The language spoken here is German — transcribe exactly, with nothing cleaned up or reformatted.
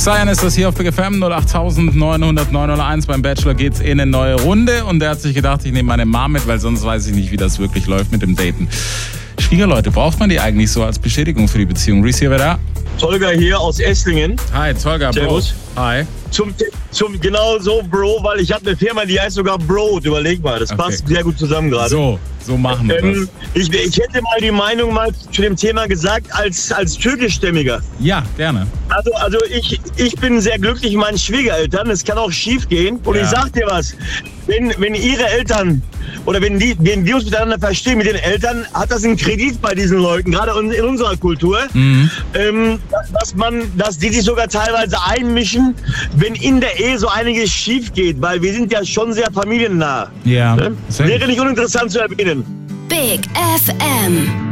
Cyan ist das hier auf Big F M null acht neun null null neun null eins. Beim Bachelor geht's in eine neue Runde und der hat sich gedacht, ich nehme meine Mom mit, weil sonst weiß ich nicht, wie das wirklich läuft mit dem Daten. Schwiegerleute, braucht man die eigentlich so als Bestätigung für die Beziehung? Reese hier, wer da? Tolga hier aus Esslingen. Hi, Tolga, Servus. Bro. Hi. Zum, zum genau so, Bro, weil ich habe eine Firma, die heißt sogar Brot. Überleg mal, das Okay. passt sehr gut zusammen gerade. So, so machen wir Ähm, das. ich, ich hätte mal die Meinung mal zu dem Thema gesagt, als, als Türkischstämmiger. Ja, gerne. Also, also ich, ich bin sehr glücklich mit meinen Schwiegereltern. Es kann auch schief gehen. Und Ja. ich sag dir was, wenn, wenn ihre Eltern oder wenn die, wenn die uns miteinander verstehen mit den Eltern, hat das einen Kredit bei diesen Leuten, gerade in, in unserer Kultur, Mhm. ähm, dass man, dass die sich sogar teilweise einmischen, wenn in der Ehe so einiges schief geht, weil wir sind ja schon sehr familiennah. Ja. Ne? Sehr Wäre gut. nicht uninteressant zu erwähnen. Big F M.